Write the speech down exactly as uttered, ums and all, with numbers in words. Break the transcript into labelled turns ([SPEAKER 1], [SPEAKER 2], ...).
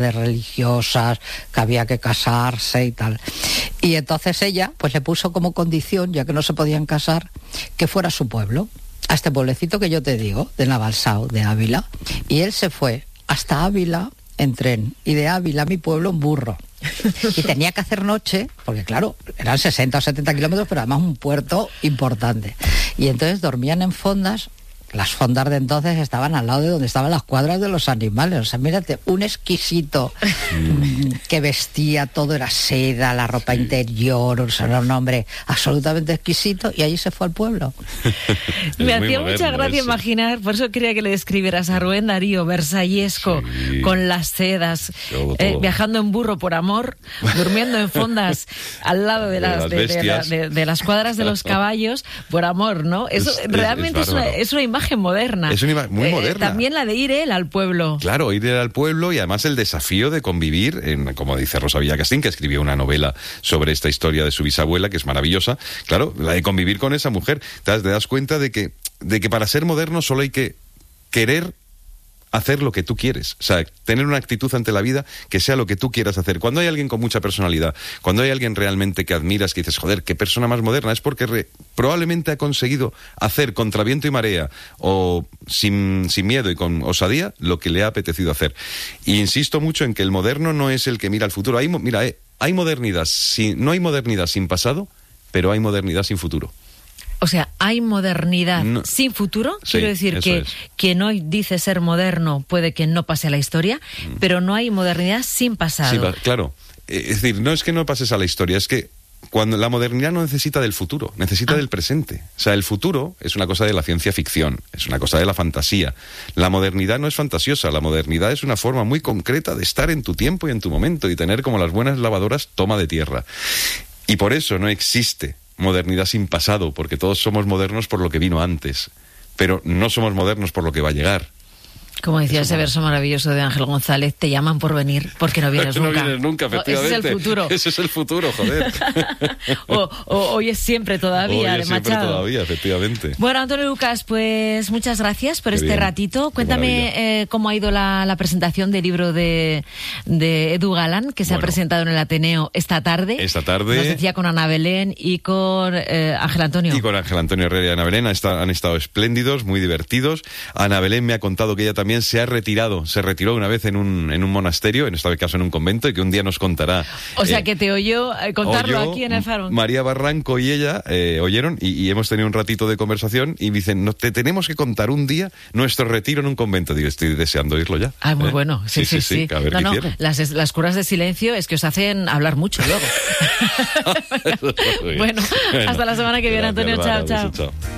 [SPEAKER 1] de religiosas, que había que casarse y tal. Y entonces ella pues le puso como condición, ya que no se podían casar, que fuera a su pueblo, a este pueblecito que yo te digo, de Navalsao, de Ávila. Y él se fue hasta Ávila en tren, y de Ávila a mi pueblo en burro. Y tenía que hacer noche, porque claro, eran sesenta o setenta kilómetros, pero además un puerto importante. Y entonces dormían en fondas. Las fondas de entonces estaban al lado de donde estaban las cuadras de los animales. O sea, mírate, un exquisito mm. que vestía, todo era seda, la ropa interior, o sea, era un hombre absolutamente exquisito, y allí se fue al pueblo.
[SPEAKER 2] Me hacía mucha gracia eso. Imaginar, por eso quería que le describieras a Rubén Darío, versallesco, sí. con las sedas, todo, todo. Eh, viajando en burro por amor, durmiendo en fondas al lado de las, de, de, de, de, de las cuadras de los caballos, por amor, ¿no? Eso es, realmente es, es, una, es una imagen moderna.
[SPEAKER 3] Es una imagen muy eh, moderna.
[SPEAKER 2] También la de ir él al pueblo.
[SPEAKER 3] Claro, ir él al pueblo, y además el desafío de convivir, en, como dice Rosa Villacastín, que escribió una novela sobre esta historia de su bisabuela, que es maravillosa. Claro, la de convivir con esa mujer. Te das, te das cuenta de que, de que para ser moderno solo hay que querer hacer lo que tú quieres, o sea, tener una actitud ante la vida que sea lo que tú quieras hacer. Cuando hay alguien con mucha personalidad, cuando hay alguien realmente que admiras, que dices, joder, qué persona más moderna, es porque re, probablemente ha conseguido hacer contra viento y marea, o sin, sin miedo y con osadía, lo que le ha apetecido hacer. Y insisto mucho en que el moderno no es el que mira al futuro. Hay, mira, eh, hay modernidad, sin, no hay modernidad sin pasado, pero hay modernidad sin futuro.
[SPEAKER 2] O sea, ¿hay modernidad no. sin futuro?
[SPEAKER 3] Sí,
[SPEAKER 2] Quiero decir que
[SPEAKER 3] es.
[SPEAKER 2] quien hoy dice ser moderno puede que no pase a la historia, mm. pero no hay modernidad sin pasado.
[SPEAKER 3] Sí, claro. Es decir, no es que no pases a la historia, es que cuando la modernidad no necesita del futuro, necesita ah. del presente. O sea, el futuro es una cosa de la ciencia ficción, es una cosa de la fantasía. La modernidad no es fantasiosa, la modernidad es una forma muy concreta de estar en tu tiempo y en tu momento, y tener, como las buenas lavadoras, toma de tierra. Y por eso no existe modernidad sin pasado, porque todos somos modernos por lo que vino antes, pero no somos modernos por lo que va a llegar.
[SPEAKER 2] Como decía ese verso maravilloso de Ángel González, te llaman por venir porque no vienes
[SPEAKER 3] no
[SPEAKER 2] nunca.
[SPEAKER 3] No vienes nunca, efectivamente.
[SPEAKER 2] Ese es el futuro.
[SPEAKER 3] Ese es el futuro, joder.
[SPEAKER 2] o, o hoy es siempre todavía,
[SPEAKER 3] hoy
[SPEAKER 2] de
[SPEAKER 3] es siempre
[SPEAKER 2] Machado.
[SPEAKER 3] todavía, efectivamente.
[SPEAKER 2] Bueno, Antonio Lucas, pues muchas gracias por Qué este bien. ratito. Cuéntame eh, cómo ha ido la, la presentación del libro de, de Edu Galán, que se bueno, ha presentado en el Ateneo esta tarde.
[SPEAKER 3] Esta tarde.
[SPEAKER 2] Nos decía con Ana Belén y con eh, Ángel Antonio.
[SPEAKER 3] Y con Ángel Antonio Herrera y Ana Belén. Han estado, han estado espléndidos, muy divertidos. Ana Belén me ha contado que ella también se ha retirado se retiró una vez en un, en un monasterio, en este caso en un convento, y que un día nos contará.
[SPEAKER 2] O sea,
[SPEAKER 3] eh,
[SPEAKER 2] que te oyó eh, contarlo oyó, aquí en el Faro.
[SPEAKER 3] María Barranco y ella eh, oyeron, y, y hemos tenido un ratito de conversación, y me dicen, no, te tenemos que contar un día nuestro retiro en un convento. Digo, estoy deseando oírlo ya.
[SPEAKER 2] Ah, muy
[SPEAKER 3] ¿Eh?
[SPEAKER 2] bueno. Sí, sí, sí. sí.
[SPEAKER 3] sí. A ver
[SPEAKER 2] no,
[SPEAKER 3] qué
[SPEAKER 2] no,
[SPEAKER 3] hicieron.
[SPEAKER 2] las, las curas de silencio es que os hacen hablar mucho luego. bueno, bueno, hasta la semana que viene, Antonio. Chao, chao. Chao.